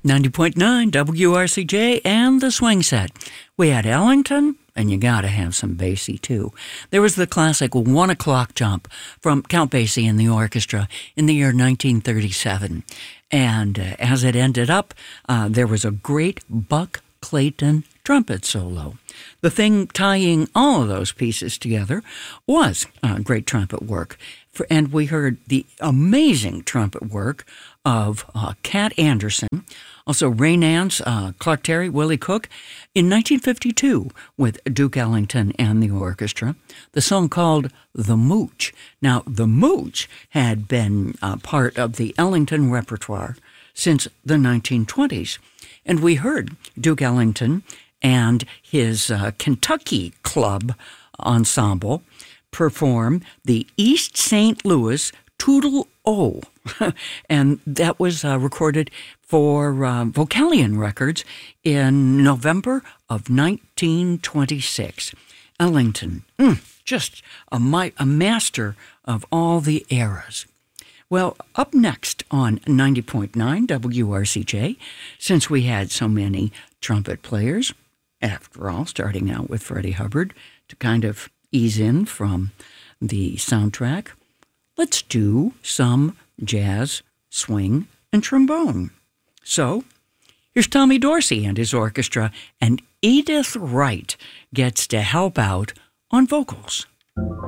90.9 WRCJ and the Swing Set. We had Ellington, and you gotta have some Basie too. There was the classic 1 o'clock jump from Count Basie and the orchestra in the year 1937. And as it ended up, there was a great Buck Clayton trumpet solo. The thing tying all of those pieces together was great trumpet work. And we heard the amazing trumpet work of Cat Anderson, also Ray Nance, Clark Terry, Willie Cook, in 1952 with Duke Ellington and the orchestra, the song called The Mooch. Now, The Mooch had been part of the Ellington repertoire since the 1920s, and we heard Duke Ellington and his Kentucky Club ensemble perform the East St. Louis Toodle-O. And that was recorded for Vocalion Records in November of 1926. Ellington, just a master of all the eras. Well, up next on 90.9 WRCJ, since we had so many trumpet players, after all, starting out with Freddie Hubbard to kind of ease in from the soundtrack, let's do some jazz, swing, and trombone. So, here's Tommy Dorsey and his orchestra, and Edith Wright gets to help out on vocals.